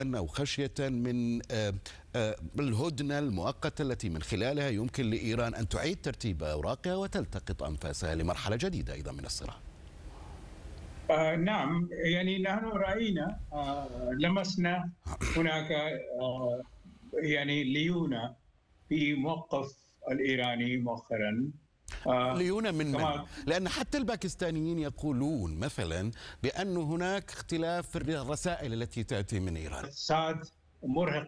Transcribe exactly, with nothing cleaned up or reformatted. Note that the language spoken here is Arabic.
أو خشية من الهدنة المؤقتة التي من خلالها يمكن لإيران أن تعيد ترتيب أوراقها وتلتقط أنفاسها لمرحلة جديدة أيضا من الصراع؟ آه نعم، يعني نحن رأينا آه لمسنا هناك آه يعني ليونة في موقف الإيراني مؤخرا. آه ليونة من من؟ لأن حتى الباكستانيين يقولون مثلا بأن هناك اختلاف في الرسائل التي تأتي من إيران. اقتصاد مرهق